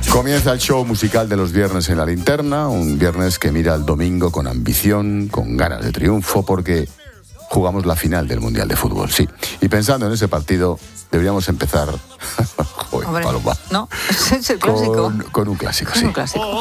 Comienza el show musical de los viernes en La Linterna, un viernes que mira al domingo con ambición, con ganas de triunfo, porque jugamos la final del Mundial de Fútbol, sí. Y pensando en ese partido, deberíamos empezar Hombre, Paloma, ¿no? Es el clásico. con un clásico, sí. Un clásico.